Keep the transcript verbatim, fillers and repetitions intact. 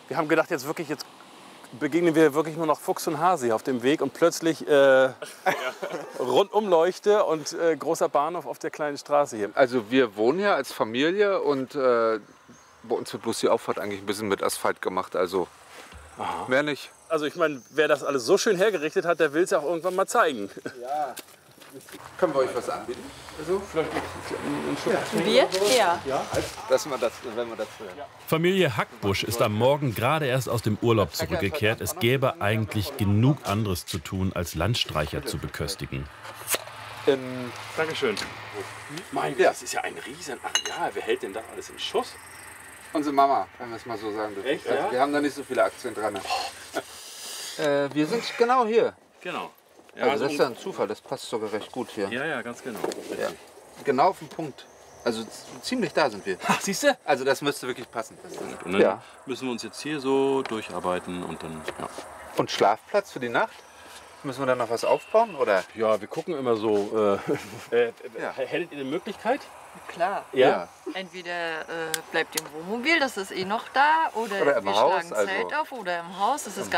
Wir haben gedacht, jetzt wirklich, jetzt begegnen wir wirklich nur noch Fuchs und Hase auf dem Weg und plötzlich äh, Rundumleuchte und äh, großer Bahnhof auf der kleinen Straße hier. Also wir wohnen hier als Familie und äh, bei uns wird bloß die Auffahrt eigentlich ein bisschen mit Asphalt gemacht, also Aha. mehr nicht. Also ich meine, wer das alles so schön hergerichtet hat, der will es ja auch irgendwann mal zeigen. Ja. Können wir euch was anbieten? Also vielleicht ein Stück Bier? Ja. ja. Dass wir das, wenn wir das ja. Familie Hackbusch ist am Morgen gerade erst aus dem Urlaub zurückgekehrt. Es gäbe eigentlich genug anderes zu tun, als Landstreicher zu beköstigen. Ähm, Dankeschön. Mein Gott, das ist ja ein riesen Areal. Wer hält denn das alles im Schuss? Unsere Mama, wenn wir es mal so sagen dürfen. Echt, ja? Wir haben da nicht so viele Aktien dran. Oh. Äh, wir sind genau hier. Genau. Ja, also, also das ist ja ein Zufall, das passt sogar recht gut hier. Ja, ja, ganz genau. Ja. Genau auf den Punkt. Also ziemlich da sind wir. Ach, siehst du? Also das müsste wirklich passen. Und dann ja. müssen wir uns jetzt hier so durcharbeiten und dann, ja. Und Schlafplatz für die Nacht? Müssen wir da noch was aufbauen, oder? Ja, wir gucken immer so. Äh, äh, ja. Hättet ihr eine Möglichkeit? Klar. Ja. ja. Entweder äh, bleibt im Wohnmobil, das ist eh noch da, oder, oder im wir Haus, schlagen Zelt also. auf oder im Haus. Das ist